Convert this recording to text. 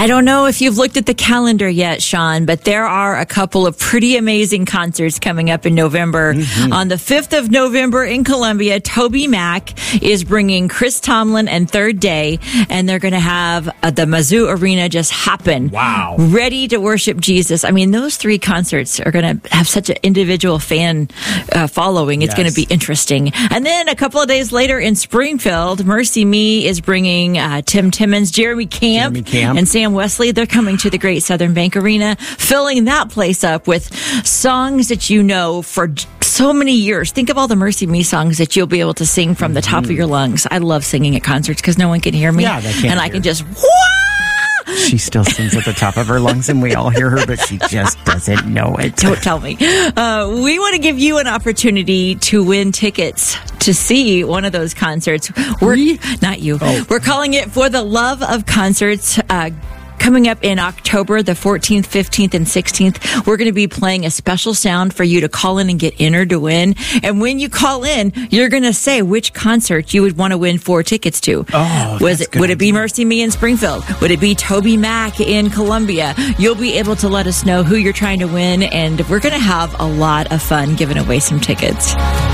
I don't know if you've looked at the calendar yet, Sean, but there are a couple of pretty amazing concerts coming up in November. On the 5th of November in Columbia, Toby Mac is bringing Chris Tomlin and Third Day, and they're going to have the Mizzou Arena just happen. Wow. Ready to worship Jesus. I mean, those three concerts are going to have such an individual fan following. It's going to be interesting. And then a couple of days later in Springfield, Mercy Me is bringing Tim Timmons, Jeremy Camp, and Sam Wesley. They're coming to the Great Southern Bank Arena, filling that place up with songs that you know for so many years. Think of all the Mercy Me songs that you'll be able to sing from the top of your lungs. I love singing at concerts because no one can hear me. Yeah, they can't. And I can just, She still sings at the top of her lungs, and we all hear her, but she just doesn't know it. Don't tell me. We want to give you an opportunity to win tickets to see one of those concerts. Not you. We're calling it For the Love of Concerts. Coming up in October, the 14th, 15th, and 16th, we're going to be playing a special sound for you to call in and get entered to win. And when you call in, you're going to say which concert you would want to win 4 tickets to. Would it be Mercy Me in Springfield? Would it be Toby Mac in Columbia? You'll be able to let us know who you're trying to win, and we're going to have a lot of fun giving away some tickets.